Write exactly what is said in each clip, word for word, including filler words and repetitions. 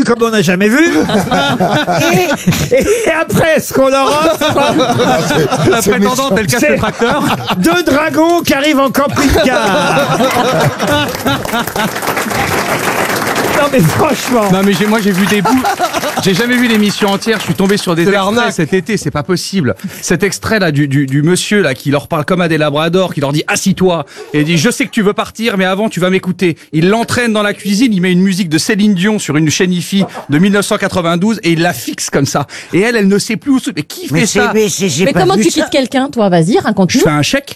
vu comme on n'a jamais vu. et, et après, ce qu'on leur offre, La prétendante, elle casse c'est le tracteur. deux dragons qui arrivent en camping-car. Non mais franchement. Non mais j'ai, moi j'ai vu des bouts. J'ai jamais vu l'émission entière. Je suis tombé sur des extraits cet été. C'est pas possible. Cet extrait là du, du, du monsieur là qui leur parle comme à des labradors, qui leur dit assis-toi et il dit je sais que tu veux partir mais avant tu vas m'écouter. Il l'entraîne dans la cuisine. Il met une musique de Céline Dion sur une chaîne hi-fi de mille neuf cent quatre-vingt-douze et il la fixe comme ça. Et elle, elle ne sait plus où se. Mais qui fait Mais, ça? mais, c'est, j'ai Mais pas comment vu tu ça. quittes quelqu'un, toi? Vas-y, Je raconte-nous. fais un chèque.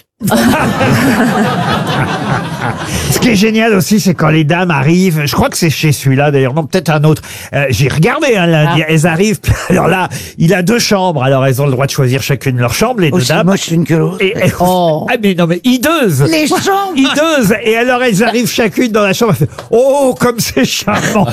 Ce qui est génial aussi, c'est quand les dames arrivent. Je crois que c'est chez celui-là, d'ailleurs, non, peut-être un autre. Euh, j'ai regardé, hein, lundi. Ah. Elles arrivent. Alors là, il a deux chambres. Alors elles ont le droit de choisir chacune leur chambre, les deux Aussi dames. moche l'une que l'autre. Et, et- Oh. Ah mais non mais hideuse. Les chambres. Hideuse. Et alors elles arrivent chacune dans la chambre. Elle fait, oh comme c'est charmant.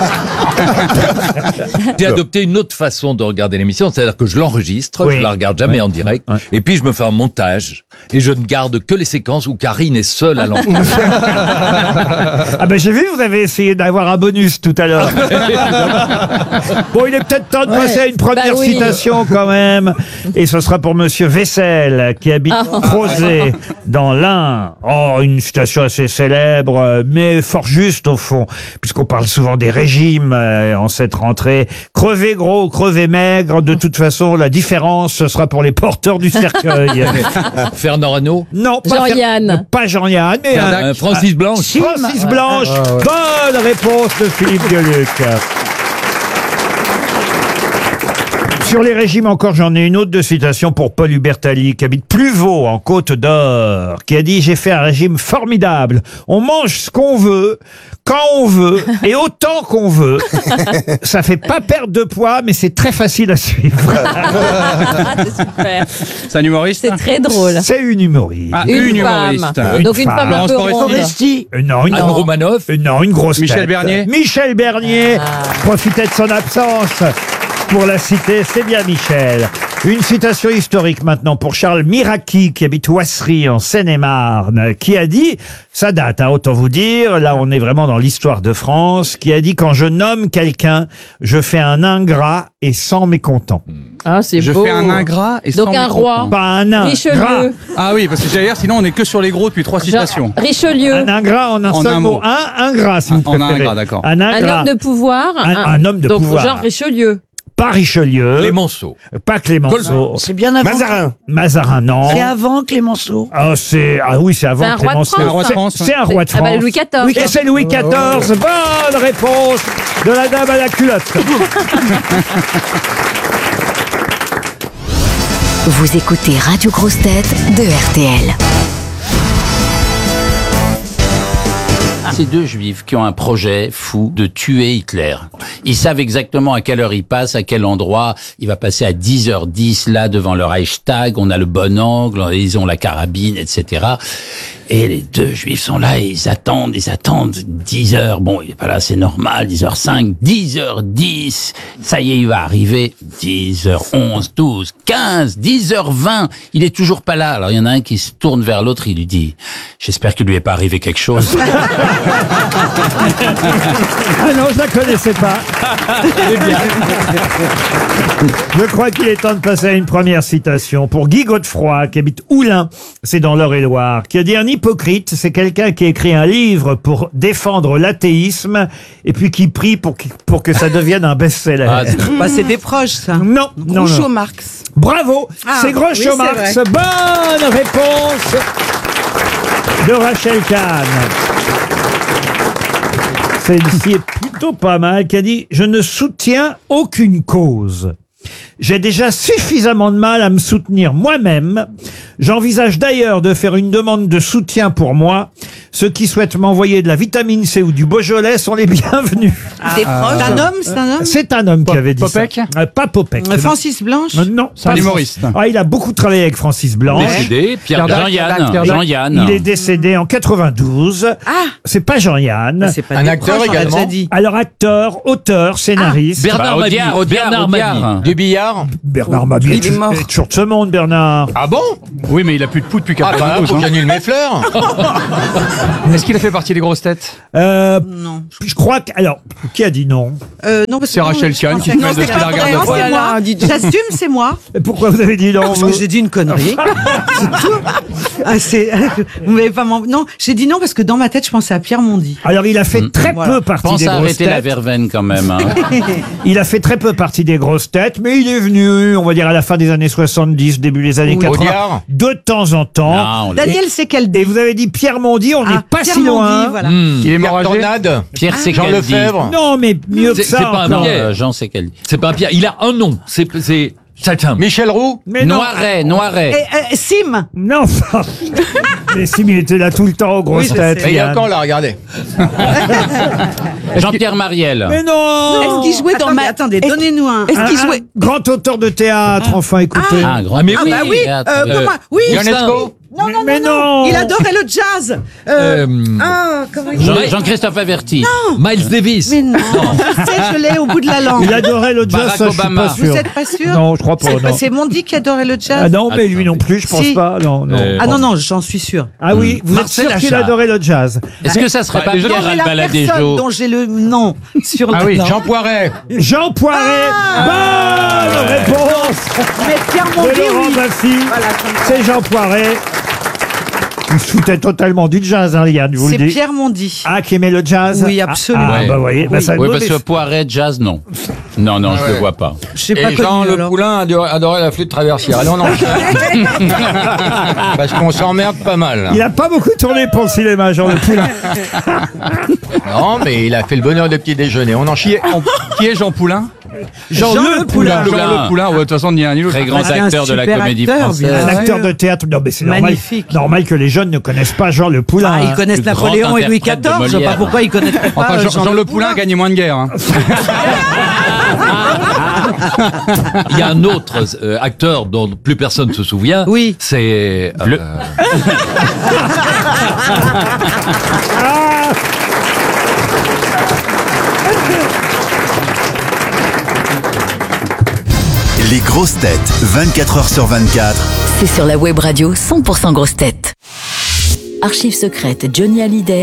J'ai adopté une autre façon de regarder l'émission, c'est-à-dire que je l'enregistre, Oui. je la regarde jamais en direct, Ouais. et puis je me fais un montage, et je ne garde que les séquences où Karine est seule à l'antenne. Ah ben j'ai vu, vous avez essayé d'avoir un bonus tout à l'heure. Bon, il est peut-être temps de passer à une première Bah oui. citation quand même. Et ce sera pour Monsieur Vessel, qui habite Crozet, dans l'Ain. Oh, une citation assez célèbre, euh, mais fort juste au fond, puisqu'on parle souvent des régimes euh, en cette rentrée. Crever gros, crever maigre, de toute façon, la différence, ce sera pour les porteurs du cercueil. Fernand Reynaud, Non, pas Jean-Yann. Fer- Pas Jean-Yann, mais un- euh, Francis Blanche. Francis Blanche. Bonne réponse de Philippe Gueluc. Sur les régimes encore, j'en ai une autre de citation pour Paul Hubertali, qui habite Pluvaux, en Côte d'Or, qui a dit « J'ai fait un régime formidable. On mange ce qu'on veut, quand on veut, et autant qu'on veut. Ça fait pas perdre de poids, mais c'est très facile à suivre. Ah, c'est super. C'est un humoriste. C'est très drôle. » C'est une humoriste. Ah, Une une, femme. humoriste. Une Donc une femme. femme un peu Laurence Foresti. ronde. Foresti. Euh, non, une, Anne Romanoff, Euh, non, une grosse Michel tête. Bernier. Michel Bernier profitait de son absence pour la citer, c'est bien Michel. Une citation historique maintenant pour Charles Miraki, qui habite Ouassery en Seine-et-Marne, qui a dit, ça date, hein, autant vous dire, là on est vraiment dans l'histoire de France, qui a dit « Quand je nomme quelqu'un, je fais un ingrat et sans mécontent. Ah, c'est Je beau. fais un ingrat et Donc sans un mécontent. roi. » Pas un ingrat. Richelieu. Ah oui, parce que j'allais dire, sinon on est que sur les gros depuis trois citations. Genre, Richelieu. Un ingrat en un En seul un mot. mot. Un ingrat, si vous En un préférez. ingrat, d'accord. Un Un ingrat. homme de pouvoir. Un- un homme de Donc, pouvoir. genre Richelieu. Pas Richelieu. Clémenceau. Pas Clémenceau. C'est bien avant. Mazarin. Mazarin, non. C'est avant Clémenceau. Ah, c'est, ah oui, c'est avant C'est un roi de Clémenceau. France. Un roi de C'est- France. C'est un roi de Ah France. bah, Louis quatorze. Et c'est Louis quatorze. Bonne réponse de la dame à la culotte. Vous écoutez Radio Grosse Tête de R T L. Ces deux juifs qui ont un projet fou de tuer Hitler. Ils savent exactement à quelle heure il passe, à quel endroit. Il va passer à dix heures dix là devant le Reichstag. On a le bon angle, ils ont la carabine, et cetera. Et les deux juifs sont là et ils attendent, ils attendent dix heures. Bon, il est pas là, c'est normal. dix heures cinq, dix heures dix. Ça y est, il va arriver. dix heures onze, douze, quinze, dix heures vingt. Il est toujours pas là. Alors il y en a un qui se tourne vers l'autre, il lui dit « J'espère qu'il lui est pas arrivé quelque chose. » Ah non, je la connaissais pas. Je crois qu'il est temps de passer à une première citation pour Guy Godefroy, qui habite Oulin, c'est dans l'Eure-et-Loire, qui a dit « Un hypocrite, c'est quelqu'un qui écrit un livre pour défendre l'athéisme et puis qui prie pour, que- pour que ça devienne un best-seller. Ah, c'est- Bah, c'est des proches, ça. Non, non, Groucho non. Marx. Bravo, Ah, c'est Groucho oui, c'est Marx. vrai. Bonne réponse de Rachel Kahn. Celle-ci est plutôt pas mal, qui a dit « Je ne soutiens aucune cause. J'ai déjà suffisamment de mal à me soutenir moi-même. J'envisage d'ailleurs de faire une demande de soutien pour moi. Ceux qui souhaitent m'envoyer de la vitamine C ou du Beaujolais sont les bienvenus. Des proches. C'est un homme, c'est un » homme. C'est un homme qui avait dit Popek ça. Euh, Pas Popek. Euh, Francis Blanche. Euh, Non, C'est un pas humoriste. Francis. Ah, il a beaucoup travaillé avec Francis Blanche. Décédé, Pierre Pierre Dac, Jean-Yann. Pierre Dac, Jean-Yann. Il est décédé en quatre-vingt-douze. Ah, C'est pas Jean-Yann. c'est pas Un des acteur proches, on l'a également. déjà dit. Alors acteur, auteur, scénariste. Bernard Bah, Mabille. Audiard, Bernard Audiard, Mabille. Du Billard. Audiard. Bernard Mabie Il est mort. est toujours de ce monde, Bernard. Ah bon? Oui, mais il a plus de poux depuis Ah bah, quatre-vingt-douze. faut que hein. j'annule mes fleurs. Est-ce qu'il a fait partie des grosses têtes? Euh, Non. je crois que... Alors, qui a dit non? Euh, non, parce que C'est Rachel Kahn qui se Non, mêle de c'est ce qu'il pas la regarde vrai, de c'est fois. moi. J'assume, c'est moi. Et pourquoi vous avez dit non Parce vous que j'ai dit une connerie. C'est tout. Ah, c'est... Vous m'avez pas m'en- Non, j'ai dit non parce que dans ma tête, je pensais à Pierre Mondy. Alors, il a fait très Voilà. peu partie Pense des à grosses arrêter la têtes. verveine quand même. Hein. Il a fait très peu partie des grosses têtes, mais il est venu, on va dire, à la fin des années soixante-dix, début des années Oui. quatre-vingts, Audiard. de temps en temps. Non, on l'a- Daniel, c'est quel Et vous avez dit Pierre Mondy, on n'est Ah, pas Pierre si loin. Mondy, voilà. Il est mort Pierre âgé. Tornade. Pierre Jean Secaldi. Lefebvre. Non, mais mieux que C'est- ça c'est pas un encore. piège. Euh, Jean Secaldi. C'est pas un Pierre. Il a un nom. C'est c'est chacun. Michel Roux. Mais non, Noiret, Noiret. Et, euh, Sim. non, enfin. Mais Sim, il était là tout le temps aux grosses Oui, je têtes. sais. Mais il y a Yann. encore là, regardez. Jean-Pierre Mariel. Mais non. Est-ce qu'il jouait dans Attendez, ma... attendez, Est-ce- donnez-nous un. Est-ce Un- qu'il un jouait... grand auteur de théâtre, enfin, écoutez. Ah, un grand. Ah, mais Ah oui. bah oui. théâtre, Euh, euh, comment- Oui. Ionesco. Non, non, Mais non, non. non. Il adorait le jazz. Euh, Euh, Ah, comment il Jean- Ouais. Jean-Christophe Averti. Miles Davis. Mais non. Je sais, je l'ai au bout de la langue. Il adorait le jazz, Barack ça, je suis Obama. pas sûr. Vous êtes pas sûr? Non, je crois pas, C'est- non. C'est Mondy qui adorait le jazz. Ah non, mais lui non plus, je pense Si. pas. Non, non. Euh, Ah non, non, j'en suis sûr. Ah oui, vous Marcel êtes sûr qu'il Achard. adorait le jazz. Est-ce que ça serait Bah, pas les gens- Pierre Non, mais la Albaladejo? personne dont j'ai le nom sur Ah le oui, nom. Jean Poiret. Jean Poiret. Bonne réponse Mais Pierre de Mondy, Laurent oui. Baffy. Voilà, comme ça. C'est Jean Poiret. Il se foutait totalement du jazz, hein, Yann, je vous le C'est dis. Pierre Mondy. Ah, qui aimait le jazz? Oui, absolument. Ah, ah, bah, vous voyez, bah, ça Oui, doit parce que Poiret, jazz, non. Non, non, je le vois pas. Je sais Et pas Jean connu, Le alors. Poulain adorait, adorait la flûte traversière. Allez, on enchaîne. Parce qu'on s'emmerde pas mal. Il a pas beaucoup tourné pour le cinéma, Jean Le Poulain. Non, mais il a fait le bonheur de petit déjeuner. On enchaîne. Qui est Jean Poulain? Jean, Le Poulain. Poulain. Jean Le Poulain. Ouais, de toute façon, ni un ni l'autre. Très grand Ah, c'est un acteur de la super comédie acteur, française. bien Un sûr. acteur de théâtre. Non, mais c'est normal. Magnifique. Normal que les jeunes ne connaissent pas Jean Le Poulain. Ah, hein. ils connaissent Le grand Napoléon et Louis interprète de quatorze. Je sais pas Molière. pourquoi ils connaissent pas Enfin, Jean, Jean, Jean Le Poulain gagnait moins de guerre. Hein. Il y a un autre euh, acteur dont plus personne ne se souvient. Oui. C'est euh, Le- Les grosses têtes, vingt-quatre heures sur vingt-quatre. C'est sur la web radio cent pour cent grosses têtes. Archives secrètes Johnny Hallyday.